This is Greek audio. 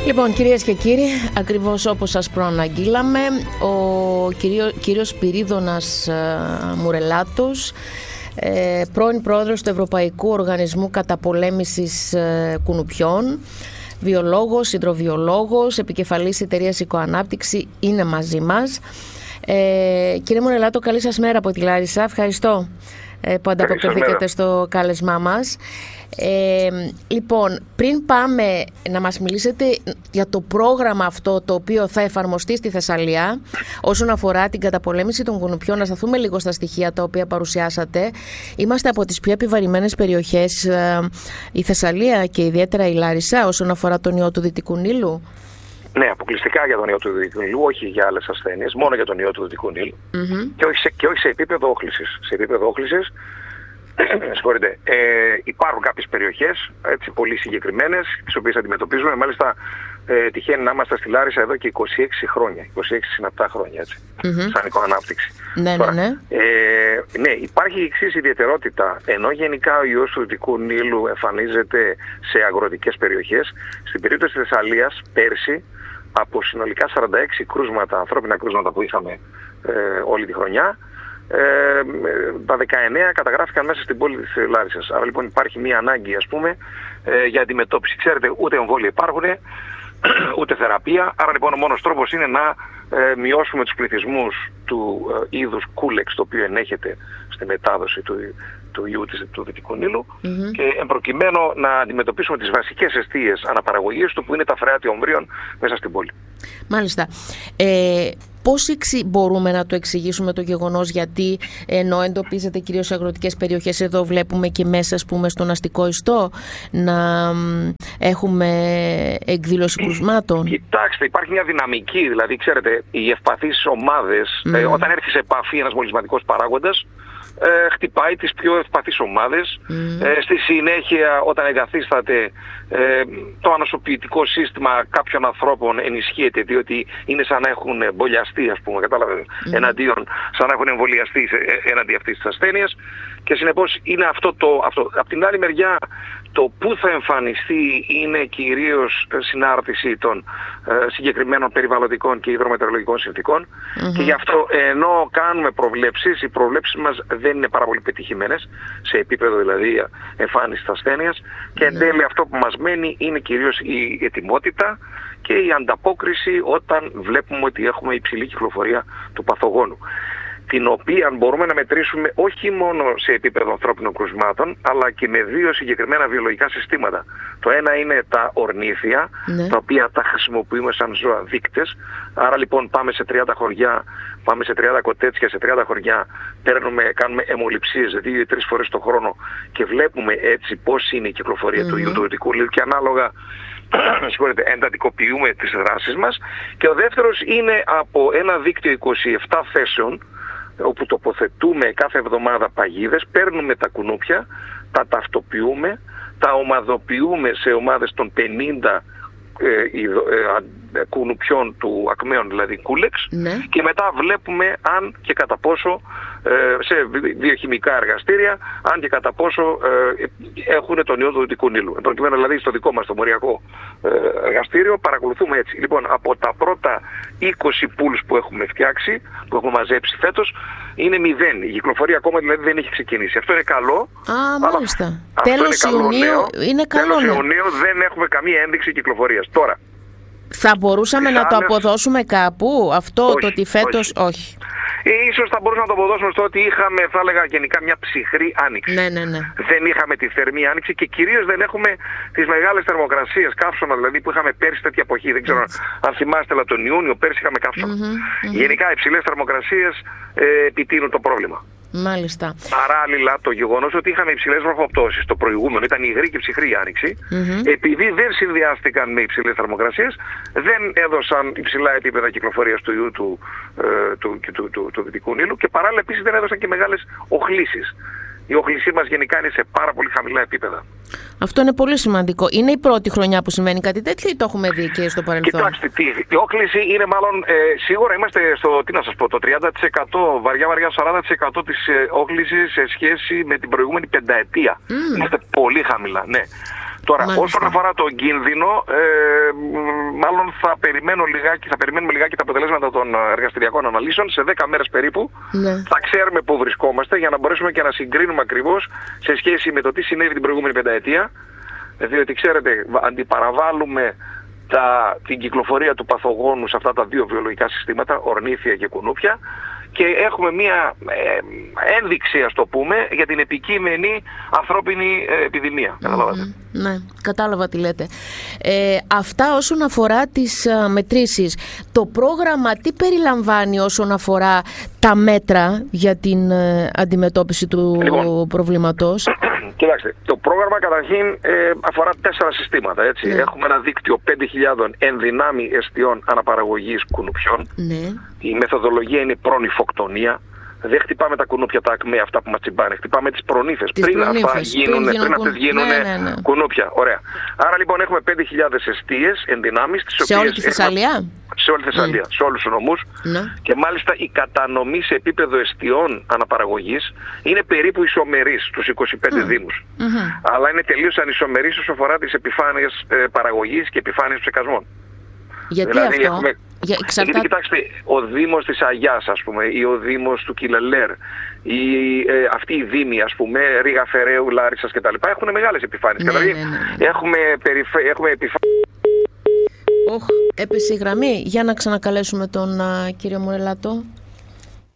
Λοιπόν, κυρίες και κύριοι, ακριβώς όπως σας προαναγγείλαμε, ο κύριος Σπυρίδωνας Μουρελάτος, πρώην πρόεδρος του Ευρωπαϊκού Οργανισμού Καταπολέμησης Κουνουπιών, βιολόγος, υδροβιολόγος, επικεφαλής εταιρείας Οικοανάπτυξη, είναι μαζί μας. Κύριε Μουρελάτο, καλή σας μέρα από τη Λάρισα. Ευχαριστώ που ανταποκριθήκατε στο κάλεσμά μας. Λοιπόν, πριν πάμε να μας μιλήσετε για το πρόγραμμα αυτό το οποίο θα εφαρμοστεί στη Θεσσαλία όσον αφορά την καταπολέμηση των κουνουπιών, να σταθούμε λίγο στα στοιχεία τα οποία παρουσιάσατε. Είμαστε από τις πιο επιβαρημένες περιοχές η Θεσσαλία και ιδιαίτερα η Λάρισα όσον αφορά τον ιό του Δυτικού Νείλου. Ναι, αποκλειστικά για τον ιό του Δυτικού Νείλου, όχι για άλλες ασθένειες, μόνο για τον ιό του Δυτικού Νείλου. Και όχι σε επίπεδο όχλησης. Σε επίπεδο όχλησης, υπάρχουν κάποιες περιοχές, έτσι, πολύ συγκεκριμένες, τις οποίες αντιμετωπίζουμε. Μάλιστα, τυχαίνει να είμαστε στη Λάρισα εδώ και 26 χρόνια, 26 συναπτά χρόνια, έτσι, σαν Οικοανάπτυξη. Ναι, τώρα, ναι. Ναι, υπάρχει η εξής ιδιαιτερότητα. Ενώ γενικά ο ιός του Δυτικού Νείλου εμφανίζεται σε αγροτικές περιοχές, στην περίπτωση της Θεσσαλίας, πέρσι, από συνολικά 46 κρούσματα, ανθρώπινα κρούσματα που είχαμε όλη τη χρονιά, τα 19 καταγράφηκαν μέσα στην πόλη της Λάρισσας. Άρα λοιπόν υπάρχει μια ανάγκη, ας πούμε, για αντιμετώπιση. Ξέρετε, ούτε εμβόλια υπάρχουν, ούτε θεραπεία. Άρα λοιπόν ο μόνος τρόπος είναι να μειώσουμε τους πληθυσμούς του είδους κούλεξ, το οποίο ενέχεται στη μετάδοση του ιού του Δυτικού Νείλου, και εμπροκειμένου να αντιμετωπίσουμε τις βασικές αιστείες αναπαραγωγής του, που είναι τα φρεάτια ομβρίων μέσα στην πόλη. Μάλιστα. Πώς μπορούμε να το εξηγήσουμε το γεγονός, γιατί ενώ εντοπίζεται κυρίως σε αγροτικές περιοχές, εδώ βλέπουμε και μέσα, ας πούμε, στον αστικό ιστό να έχουμε εκδήλωση κρουσμάτων? Κοιτάξτε, υπάρχει μια δυναμική, δηλαδή ξέρετε, οι ευπαθείς ομάδες, όταν έρθει σε επαφή ένας μολυσματικός παράγοντας, χτυπάει τις πιο ευπαθείς ομάδες. Στη συνέχεια, όταν εγκαθίσταται, το ανοσοποιητικό σύστημα κάποιων ανθρώπων ενισχύεται, διότι είναι σαν να έχουν εμβολιαστεί, ας πούμε, κατάλαβε, εναντίον, σαν να έχουν εμβολιαστεί εναντί αυτής της ασθένειας, και συνεπώς είναι αυτό. Απ' την άλλη μεριά, το που θα εμφανιστεί είναι κυρίως συνάρτηση των συγκεκριμένων περιβαλλοντικών και υδρομετεωρολογικών συνθήκων, και γι' αυτό, ενώ κάνουμε προβλέψεις, οι προβλέψεις μας δεν είναι πάρα πολύ πετυχημένες σε επίπεδο δηλαδή εμφάνισης της ασθένειας, και εν τέλει αυτό που μας μένει είναι κυρίως η ετοιμότητα και η ανταπόκριση όταν βλέπουμε ότι έχουμε υψηλή κυκλοφορία του παθογόνου, την οποία μπορούμε να μετρήσουμε όχι μόνο σε επίπεδο ανθρώπινων κρουσμάτων, αλλά και με δύο συγκεκριμένα βιολογικά συστήματα. Το ένα είναι τα ορνήθια, τα οποία τα χρησιμοποιούμε σαν ζώα δείκτες. Άρα λοιπόν πάμε σε 30 χωριά, πάμε σε 30 κοτέτσια, σε 30 χωριά, κάνουμε αιμοληψίες 2 ή 3 φορές το χρόνο και βλέπουμε έτσι πώς είναι η κυκλοφορία του ιού του Δυτικού Νείλου, και ανάλογα εντατικοποιούμε τις δράσεις μας. Και ο δεύτερος είναι από ένα δίκτυο 27 θέσεων, όπου τοποθετούμε κάθε εβδομάδα παγίδες, παίρνουμε τα κουνούπια, τα ταυτοποιούμε, τα ομαδοποιούμε σε ομάδες των 50 κουνουπιών του ακμαίων, δηλαδή κούλεξ, και μετά βλέπουμε αν και κατά πόσο σε βιοχημικά εργαστήρια, αν και κατά πόσο έχουν τον ιό του Δυτικού Νείλου. Προκειμένου δηλαδή στο δικό μας το μοριακό εργαστήριο παρακολουθούμε έτσι. Λοιπόν, από τα πρώτα 20 πουλς που έχουμε φτιάξει, που έχουμε μαζέψει φέτος, είναι 0. Η κυκλοφορία ακόμα δηλαδή δεν έχει ξεκινήσει. Αυτό είναι καλό. Μάλιστα. Τέλος Ιουνίου είναι καλό. Τέλος Ιουνίου δεν έχουμε καμία ένδειξη κυκλοφορίας. Τώρα, θα μπορούσαμε να το αποδώσουμε κάπου αυτό, όχι, το ότι φέτος όχι? Ίσως θα μπορούσαμε να το αποδώσουμε στο ότι είχαμε, θα έλεγα γενικά, μια ψυχρή άνοιξη. Ναι. Δεν είχαμε τη θερμή άνοιξη, και κυρίως δεν έχουμε τις μεγάλες θερμοκρασίες, καύσωνα δηλαδή, που είχαμε πέρσι τέτοια εποχή. Δεν ξέρω αν θυμάστε, αλλά τον Ιούνιο πέρσι είχαμε καύσωνα. Γενικά οι υψηλές θερμοκρασίες επιτείνουν το πρόβλημα. Μάλιστα. Παράλληλα, το γεγονός ότι είχαμε υψηλές βροχοπτώσεις, το προηγούμενο ήταν υγρή και ψυχρή άνοιξη, επειδή δεν συνδυάστηκαν με υψηλές θερμοκρασίες, δεν έδωσαν υψηλά επίπεδα κυκλοφορίας του ιού του Δυτικού Νείλου, και παράλληλα επίσης δεν έδωσαν και μεγάλες οχλήσεις. Η όχλησή μας γενικά είναι σε πάρα πολύ χαμηλά επίπεδα. Αυτό είναι πολύ σημαντικό. Είναι η πρώτη χρονιά που συμβαίνει κάτι τέτοιο ή το έχουμε δει και στο παρελθόν? Κοιτάξτε, η όχληση είναι μάλλον, σίγουρα είμαστε στο, το 30%, βαριά 40% της όχλησης σε σχέση με την προηγούμενη πενταετία. Είμαστε πολύ χαμηλά, ναι. Τώρα, Μάλιστα. όσον αφορά τον κίνδυνο, μάλλον θα περιμένουμε λιγάκι τα αποτελέσματα των εργαστηριακών αναλύσεων. Σε 10 μέρες περίπου θα ξέρουμε πού βρισκόμαστε, για να μπορέσουμε και να συγκρίνουμε ακριβώς σε σχέση με το τι συνέβη την προηγούμενη πενταετία. Διότι ξέρετε, αντιπαραβάλλουμε την κυκλοφορία του παθογόνου σε αυτά τα δύο βιολογικά συστήματα, ορνήθια και κουνούπια, και έχουμε μία ένδειξη, ας το πούμε, για την επικείμενη ανθρώπινη επιδημία. Ναι, κατάλαβα τι λέτε. Αυτά όσον αφορά τις μετρήσεις. Το πρόγραμμα τι περιλαμβάνει όσον αφορά τα μέτρα για την αντιμετώπιση του προβλήματος? Κοιτάξτε, το πρόγραμμα καταρχήν αφορά 4 συστήματα. Έτσι. Έχουμε ένα δίκτυο 5.000 ενδυνάμει εστιών αναπαραγωγής κουνουπιών. Η μεθοδολογία είναι προνυφοκτονία. Δεν χτυπάμε τα κουνούπια τα ακμαία, αυτά που μας τσιμπάνε. Χτυπάμε τις προνύφες. Πριν αυτές γίνουν κουνούπια. Ωραία. Άρα λοιπόν έχουμε 5.000 εστίες ενδυνάμεις. Σε όλη τη Θεσσαλία? Σε όλη τη Θεσσαλία, σε όλους τους νομούς. Και μάλιστα η κατανομή σε επίπεδο εστιών αναπαραγωγής είναι περίπου ισομερής στους 25 δήμους. Αλλά είναι τελείως ανισομερής όσο αφορά τις επιφάνειες παραγωγής και επιφάνειες ψεκασμών. Γιατί δηλαδή, αυτό? Γιατί κοιτάξτε, ο Δήμος της Αγιάς, ας πούμε, ή ο Δήμος του Κιλελέρ, ή αυτοί οι Δήμοι, ας πούμε, Ρήγα Φεραίου, Λάρισσας κτλ. Έχουν μεγάλες επιφάνειες. Έχουμε επιφάνειες. Έπεσε η γραμμή. Για να ξανακαλέσουμε τον κύριο Μουρελάτο.